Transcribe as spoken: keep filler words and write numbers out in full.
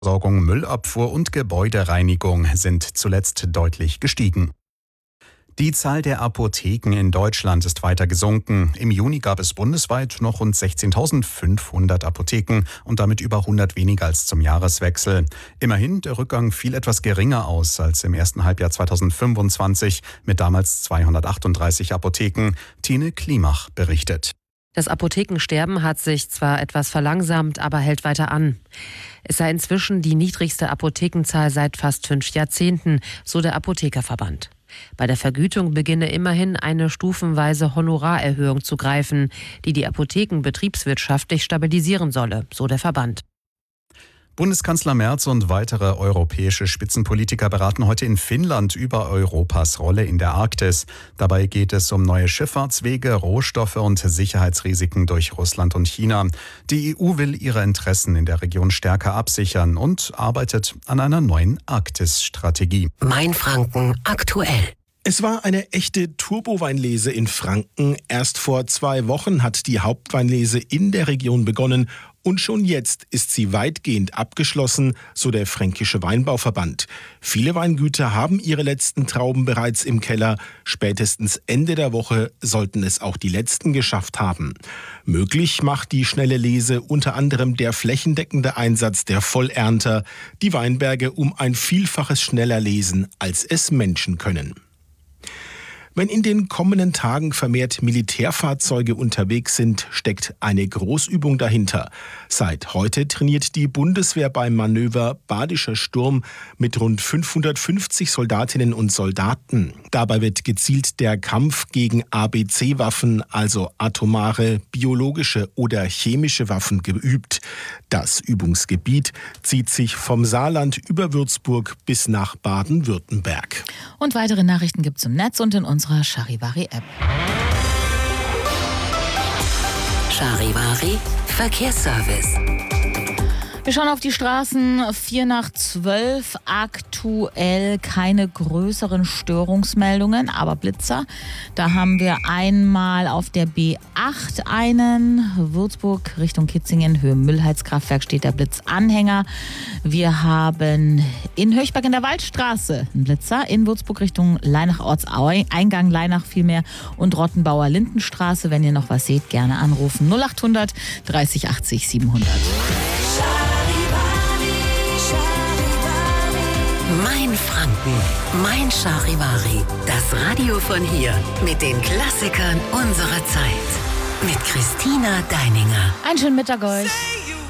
Versorgung, Müllabfuhr und Gebäudereinigung sind zuletzt deutlich gestiegen. Die Zahl der Apotheken in Deutschland ist weiter gesunken. Im Juni gab es bundesweit noch rund sechzehntausendfünfhundert Apotheken und damit über hundert weniger als zum Jahreswechsel. Immerhin, der Rückgang fiel etwas geringer aus als im ersten Halbjahr zweitausendfünfundzwanzig mit damals zweihundertachtunddreißig Apotheken. Tine Klimach berichtet. Das Apothekensterben hat sich zwar etwas verlangsamt, aber hält weiter an. Es sei inzwischen die niedrigste Apothekenzahl seit fast fünf Jahrzehnten, so der Apothekerverband. Bei der Vergütung beginne immerhin eine stufenweise Honorarerhöhung zu greifen, die die Apotheken betriebswirtschaftlich stabilisieren solle, so der Verband. Bundeskanzler Merz und weitere europäische Spitzenpolitiker beraten heute in Finnland über Europas Rolle in der Arktis. Dabei geht es um neue Schifffahrtswege, Rohstoffe und Sicherheitsrisiken durch Russland und China. Die E U will ihre Interessen in der Region stärker absichern und arbeitet an einer neuen Arktis-Strategie. Mainfranken aktuell. Es war eine echte Turboweinlese in Franken. Erst vor zwei Wochen hat die Hauptweinlese in der Region begonnen und schon jetzt ist sie weitgehend abgeschlossen, so der Fränkische Weinbauverband. Viele Weingüter haben ihre letzten Trauben bereits im Keller. Spätestens Ende der Woche sollten es auch die letzten geschafft haben. Möglich macht die schnelle Lese unter anderem der flächendeckende Einsatz der Vollernter, die Weinberge um ein Vielfaches schneller lesen, als es Menschen können. Wenn in den kommenden Tagen vermehrt Militärfahrzeuge unterwegs sind, steckt eine Großübung dahinter. Seit heute trainiert die Bundeswehr beim Manöver Badischer Sturm mit rund fünfhundertfünfzig Soldatinnen und Soldaten. Dabei wird gezielt der Kampf gegen A B C-Waffen, also atomare, biologische oder chemische Waffen, geübt. Das Übungsgebiet zieht sich vom Saarland über Würzburg bis nach Baden-Württemberg. Und weitere Nachrichten gibt's im Netz und in unserer Charivari-App. Charivari Verkehrsservice. Wir schauen auf die Straßen. Vier nach zwölf. Aktuell keine größeren Störungsmeldungen, aber Blitzer. Da haben wir einmal auf der B acht einen. Würzburg Richtung Kitzingen, Höhe Müllheizkraftwerk steht der Blitzanhänger. Wir haben in Höchberg in der Waldstraße einen Blitzer. In Würzburg Richtung Leinach Ortseingang Leinach vielmehr und Rottenbauer Lindenstraße. Wenn ihr noch was seht, gerne anrufen. null achthundert dreißig achtzig siebenhundert. Mainfranken, mein Charivari. Das Radio von hier mit den Klassikern unserer Zeit. Mit Christina Deininger. Einen schönen Mittag euch.